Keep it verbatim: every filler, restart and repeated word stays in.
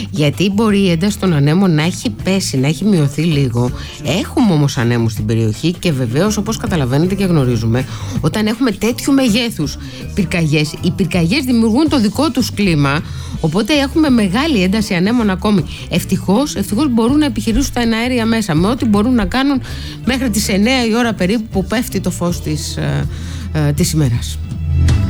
Γιατί μπορεί η ένταση των ανέμων να έχει πέσει, να έχει μειωθεί λίγο. Έχουμε όμως ανέμους στην περιοχή και βεβαίως, όπως καταλαβαίνετε και γνωρίζουμε, όταν έχουμε τέτοιου μεγέθους πυρκαγιές, οι πυρκαγιές δημιουργούν το δικό τους κλίμα. Οπότε έχουμε μεγάλη ένταση ανέμων ακόμη. Ευτυχώς, ευτυχώς μπορούν να επιχειρήσουν τα εναέρια μέσα με ό,τι μπορούν να κάνουν μέχρι τις εννέα η ώρα περίπου που πέφτει το φως της, ε, ε, της ημέρας.